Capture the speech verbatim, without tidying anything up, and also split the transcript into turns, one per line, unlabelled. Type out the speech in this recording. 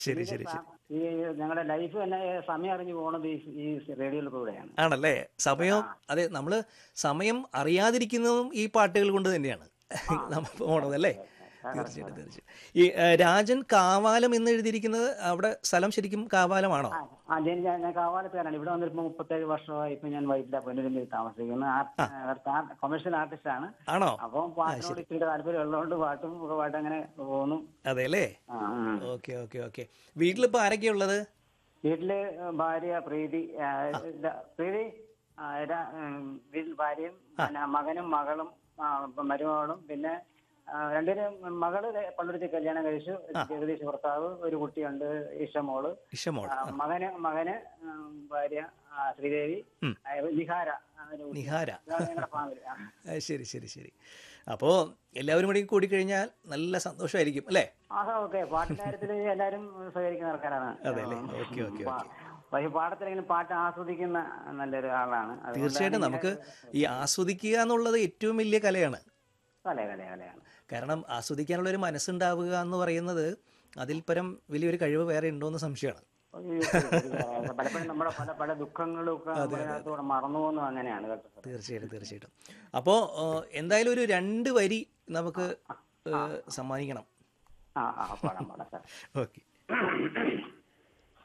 ശരി
ഇതിന്റെ
ശരി ശരി.
സ- ഈ ഞങ്ങളുടെ ലൈഫ് തന്നെ സമയം അറിഞ്ഞു പോണത് ഈ ഈ റേഡിയോയിൽ കൂടെയാണ്.
ആണല്ലേ? സമയം
ആ
അതെ, നമ്മൾ സമയം അറിയാതിരിക്കുന്നതും ഈ പാട്ടുകൾ കൊണ്ട് തന്നെയാണ്
ആ
നമ്മൾ
കറക്റ്റ്
പോണതല്ലേ?
കറക്റ്റ്
തീർച്ചയായിട്ടും
കറക്റ്റ്.
തീർച്ചയായിട്ടും. ഈ ആ, രാജൻ കാവാലം എന്ന് എഴുതിയിരിക്കുന്നത് അവിടെ സ്ഥലം ശരിക്കും കാവാലമാണോ?
ആ ആ ജനി ഞാൻ ഞാൻ കാവാലത്തുകാരാണ്. ഇവിടെ വന്നിട്ട് മുപ്പത്തേഴ് വർഷമായി. ഇപ്പൊ ഞാൻ വൈറ്റില പൊന്നുരുമ്പിൽ താമസിക്കുന്നു.
ആ
ആർട്ട് കൊമേഴ്ഷ്യൽ ആർട്ടിസ്റ്റ് ആണ്.
ആണോ?
അപ്പം
ആ
പാട്ടിനോട്
ശരി.
ഇച്ചിരി താല്പര്യം ഉള്ളതുകൊണ്ട് പാട്ടും ഒക്കെ പാട്ട് അങ്ങനെ പോകുന്നു.
അതെ അല്ലേ?
ആ ഉം.
Okay okay okay. വീട്ടിലിപ്പോൾ ആരൊക്കെയാ ഉള്ളത്?
വീട്ടില് ഭാര്യ പ്രീതി, ആ,
ആ
ഇല്ല, പ്രീതി, ആ, ര- ഉം, വീട്ടിൽ ഭാര്യയും
ആ
പിന്നെ മകനും മകളും, ആ, ഇപ്പം മരുമകളും, പിന്നെ ആ, രണ്ടുപേരും. മകള് പള്ളുരുത്തി കല്യാണം കഴിച്ചു.
ആ
ജഗദീഷ് ഭർത്താവ്, ഒരു കുട്ടിയുണ്ട് ഇഷമോള്.
ഇഷമോൾ.
ആ,
ആ
മകന് മകന് ഉം, ഭാര്യ ആ, ശ്രീദേവി,
ഉം.
ആ, നിഹാര, ആ, ഒരു കുട്ടിയുണ്ട്.
നിഹാര.
ഇതാണ് ഞങ്ങളുടെ ഫാമിലി. ആ
ആ, ശരി ശരി ശരി. അപ്പോൾ എല്ലാവരും കൂടി കൂടിക്കഴിഞ്ഞാൽ നല്ല സന്തോഷമായിരിക്കും അല്ലേ?
ആ ഓക്കെ. പാട്ടിന്റെ കാര്യത്തിൽ എല്ലാവരും സഹകരിക്കുന്ന ആൾക്കാരാണ്.
അതെ അല്ലേ? ഓക്കെ ഓക്കെ
പാ-
ഓക്കെ.
പക്ഷേ പാടത്തിലെങ്കിലും പാട്ട് ആസ്വദിക്കുന്ന നല്ലൊരു ആളാണ്. അതുകൊണ്ടാണ്
തീർച്ചയായിട്ടും
ഇങ്ങനെ
നമുക്ക് ഈ ആസ്വദിക്കുക എന്നുള്ളത് ഏറ്റവും വലിയ കലയാണ്.
കല കല കലയാണ്.
കാരണം ആസ്വദിക്കാനുള്ള ഒരു മനസ്സുണ്ടാവുക എന്ന് പറയുന്നത് അതിൽ പരം വലിയൊരു കഴിവ് വേറെ ഉണ്ടോ എന്ന് സംശയമാണ്.
ഒരു ഒരു പലപ്പോഴും നമ്മുടെ പല പല ദുഃഖങ്ങളും ഒക്കെ
അതെ
നമ്മുടെ
അതെ അതെ.
അകത്തൂടെ മറന്നു പോകുന്നു. അങ്ങനെയാണ് കേട്ടോ സാർ.
തീർച്ചയായിട്ടും തീർച്ചയായിട്ടും. അപ്പോൾ എന്തായാലും ഒരു രണ്ട് വരി നമുക്ക്
ആ
ഏഹ്, സമ്മാനിക്കണം.
ആ ആ പാടാം പാടാം സാർ.
ഓക്കെ.